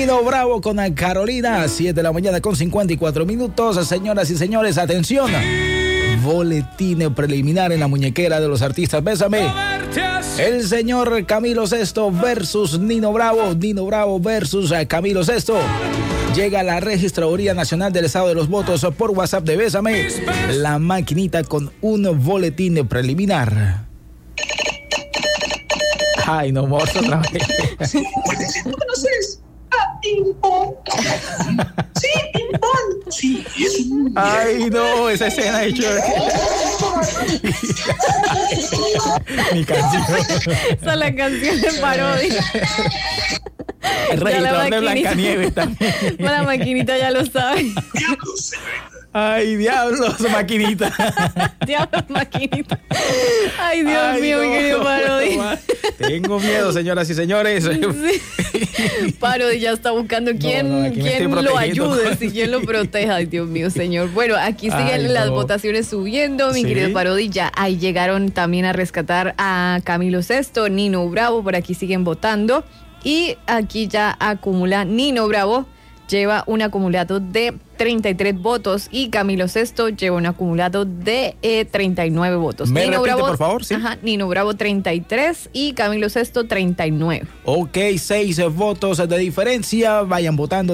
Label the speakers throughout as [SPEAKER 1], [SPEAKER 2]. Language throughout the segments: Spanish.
[SPEAKER 1] Nino Bravo con Carolina, 7 de la mañana con 54 minutos. Señoras y señores, atención. Boletín preliminar en la muñequera de los artistas Bésame. El señor Camilo Sesto versus Nino Bravo. Nino Bravo versus Camilo Sesto. Llega a la Registraduría Nacional del Estado de los Votos por WhatsApp de Bésame. La maquinita con un boletín preliminar. Ay, no, morro, otra vez.
[SPEAKER 2] Sí, ¿tú conoces a Ping Pong? Sí, Ping Pong. Sí, es un...
[SPEAKER 1] Ay, no, esa escena de Shrek. Mi canción.
[SPEAKER 3] Esa es la canción de parodia.
[SPEAKER 1] El registrador de Blancanieves también.
[SPEAKER 3] La maquinita ya lo sabe.
[SPEAKER 1] Ay, diablos, maquinita.
[SPEAKER 3] Diablos, maquinita. Ay, Dios mío, mi querido Parodi.
[SPEAKER 1] Tengo miedo, señoras y señores.
[SPEAKER 3] Sí. Parodi ya está buscando quién lo ayude, si quién lo proteja. Ay, Dios mío, señor. Bueno, aquí siguen las votaciones subiendo, mi querido Parodi. Ya ahí llegaron también a rescatar a Camilo Sesto, Nino Bravo, por aquí siguen votando. Y aquí ya acumula Nino Bravo, lleva un acumulado de 33 votos y Camilo Sesto lleva un acumulado de 39 votos.
[SPEAKER 1] ¿Me
[SPEAKER 3] Nino
[SPEAKER 1] repite,
[SPEAKER 3] Bravo,
[SPEAKER 1] por favor? ¿Sí?
[SPEAKER 3] Ajá, Nino Bravo 33 y Camilo Sesto 39.
[SPEAKER 1] Ok, 6 votos de diferencia. Vayan votando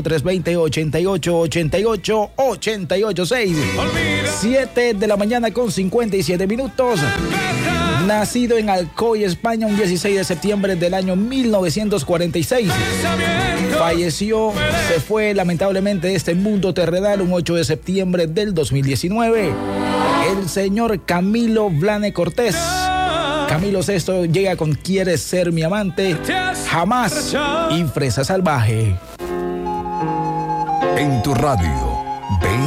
[SPEAKER 1] 320-88-88-88-6. 7 de la mañana con 57 minutos. Nacido en Alcoy, España, un 16 de septiembre del año 1946. Falleció, se fue lamentablemente de este mundo terrenal un 8 de septiembre del 2019. El señor Camilo Blane Cortés. Camilo Sesto llega con Quieres ser mi amante, Jamás y Fresa Salvaje.
[SPEAKER 4] En tu radio.